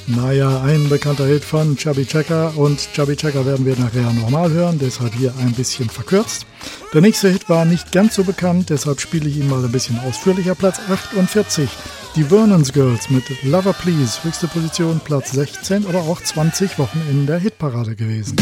Naja, ein bekannter Hit von Chubby Checker, und Chubby Checker werden wir nachher nochmal hören, deshalb hier ein bisschen verkürzt. Der nächste Hit war nicht ganz so bekannt, deshalb spiele ich ihn mal ein bisschen ausführlicher. Platz 48, die Vernon's Girls mit Lover Please, höchste Position Platz 16, aber auch 20 Wochen in der Hitparade gewesen.